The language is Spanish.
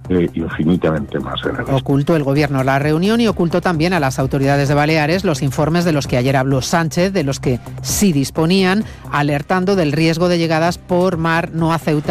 infinitamente más en el Ocultó el gobierno la reunión y ocultó también a las autoridades de Baleares los informes de los que ayer habló Sánchez, de los que sí disponían, alertando del riesgo de llegadas por mar no a Ceuta